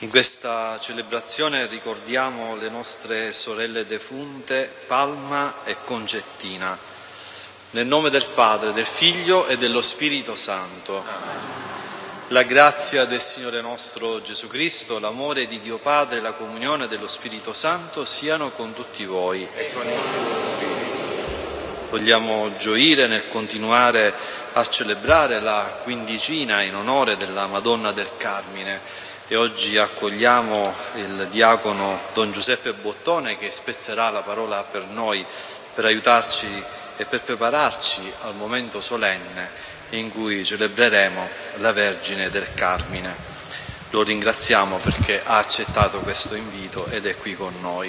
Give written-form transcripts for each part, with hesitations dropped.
In questa celebrazione ricordiamo le nostre sorelle defunte Palma e Concettina. Nel nome del Padre, del Figlio e dello Spirito Santo. La grazia del Signore nostro Gesù Cristo, l'amore di Dio Padre e la comunione dello Spirito Santo siano con tutti voi. E con il tuo Spirito. Vogliamo gioire nel continuare a celebrare la quindicina in onore della Madonna del Carmine. E oggi accogliamo il diacono Don Giuseppe Bottone che spezzerà la parola per noi, per aiutarci e per prepararci al momento solenne in cui celebreremo la Vergine del Carmine. Lo ringraziamo perché ha accettato questo invito ed è qui con noi.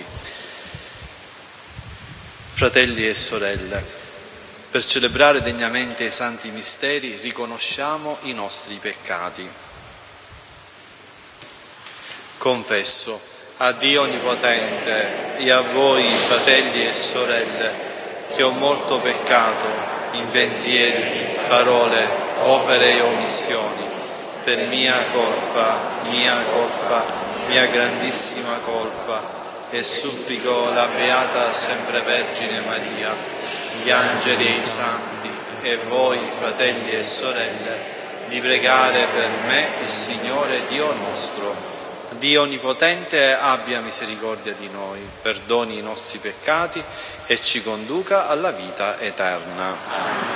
Fratelli e sorelle, per celebrare degnamente i santi misteri riconosciamo i nostri peccati. Confesso a Dio Onnipotente e a voi, fratelli e sorelle, che ho molto peccato in pensieri, parole, opere e omissioni, per mia colpa, mia grandissima colpa, e supplico la Beata Sempre Vergine Maria, gli angeli e i santi, e voi, fratelli e sorelle, di pregare per me il Signore Dio nostro. Dio Onnipotente abbia misericordia di noi, perdoni i nostri peccati e ci conduca alla vita eterna.